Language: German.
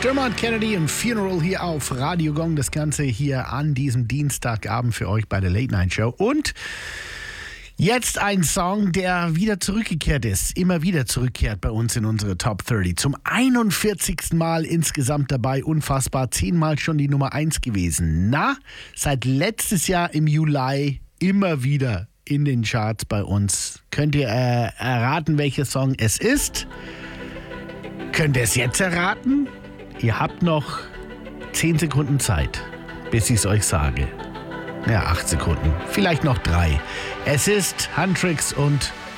Dermot Kennedy und Funeral hier auf Radio Gong. Das Ganze hier an diesem Dienstagabend für euch bei der Late Night Show. Und jetzt ein Song, der wieder zurückgekehrt ist, immer wieder zurückkehrt bei uns in unsere Top 30. Zum 41. Mal insgesamt dabei, unfassbar, 10 Mal schon die Nummer 1 gewesen. Na, seit letztes Jahr im Juli immer wieder in den Charts bei uns. Könnt ihr erraten, welcher Song es ist? Könnt ihr es jetzt erraten? Ihr habt noch 10 Sekunden Zeit, bis ich es euch sage. Ja, 8 Sekunden, vielleicht noch 3. Es ist Huntrix und